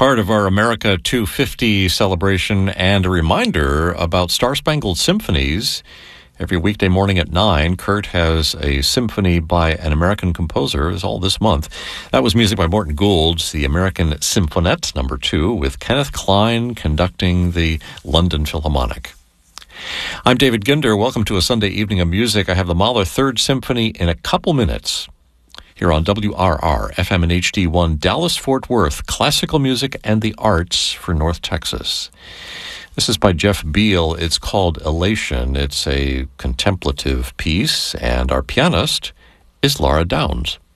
Part of our America 250 celebration and a reminder about Star-Spangled Symphonies. Every weekday morning at 9, Kurt has a symphony by an American composer. It's all this month. That was music by Morton Gould's The American Symphonette, number 2, with Kenneth Klein conducting the London Philharmonic. I'm David Ginder. Welcome to a Sunday evening of music. I have the Mahler Third Symphony in a couple minutes. Here on WRR, FM and HD1, Dallas-Fort Worth, classical music and the arts for North Texas. This is by Jeff Beal. It's called Elation. It's a contemplative piece, and our pianist is Laura Downs.